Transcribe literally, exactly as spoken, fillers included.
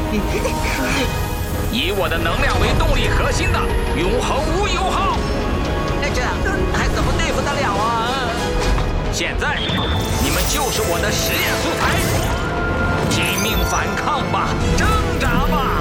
以我的能量为动力核心的永恒无友号。 那这还怎么对付得了啊？ 现在你们就是我的实验素材，拼命反抗吧，挣扎吧！